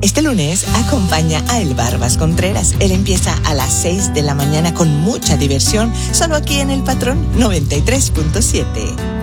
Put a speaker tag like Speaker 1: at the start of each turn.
Speaker 1: Este lunes acompaña a El Barbas Contreras. Él empieza a las 6 de la mañana con mucha diversión, solo aquí en El Patrón 93.7.